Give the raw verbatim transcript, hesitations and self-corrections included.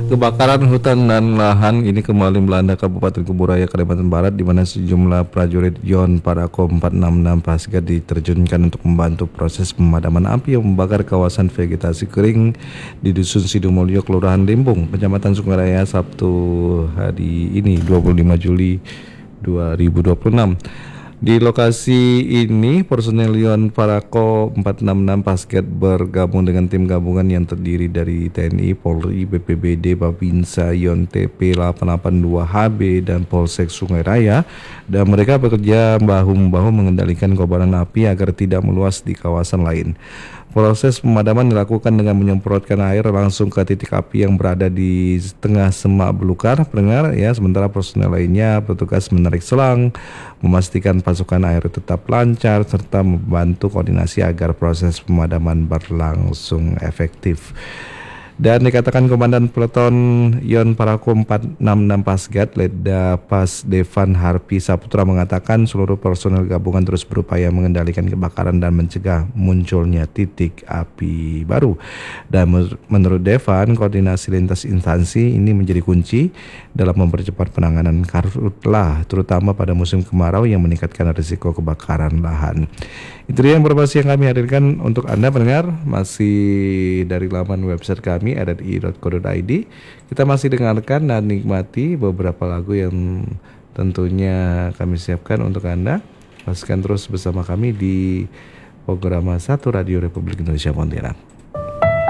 Kebakaran hutan dan lahan ini kembali melanda Kabupaten Kuburaya, Kalimantan Barat, di mana sejumlah prajurit Yon Parako empat enam enam Pasgat diterjunkan untuk membantu proses pemadaman api yang membakar kawasan vegetasi kering di Dusun Sidumulyo, Kelurahan Limbung, Kecamatan Sungaraya, Sabtu hari ini dua puluh lima Juli dua ribu dua puluh enam. Di lokasi ini, personel Yon Parako empat enam enam Pasgat bergabung dengan tim gabungan yang terdiri dari T N I, Polri, B P B D, Babinsa, Yon T P delapan delapan dua H B, dan Polsek Sungai Raya. Dan mereka bekerja bahu-membahu mengendalikan kobaran api agar tidak meluas di kawasan lain. Proses pemadaman dilakukan dengan menyemprotkan air langsung ke titik api yang berada di tengah semak belukar, pendengar ya. Sementara personel lainnya bertugas menarik selang, memastikan pasokan air tetap lancar, serta membantu koordinasi agar proses pemadaman berlangsung efektif. Dan dikatakan Komandan Peleton Yon Parako empat enam enam Pasgat, Letda Pas Devan Harpi Saputra, mengatakan seluruh personel gabungan terus berupaya mengendalikan kebakaran dan mencegah munculnya titik api baru. Dan menurut Devan, koordinasi lintas instansi ini menjadi kunci dalam mempercepat penanganan karhutlah, terutama pada musim kemarau yang meningkatkan risiko kebakaran lahan. Itu dia informasi yang kami hadirkan untuk Anda pendengar, masih dari laman website kami r r i dot co dot i d. Kita masih dengarkan dan nikmati beberapa lagu yang tentunya kami siapkan untuk Anda. Pastikan terus bersama kami di program Satu Radio Republik Indonesia Pontianak.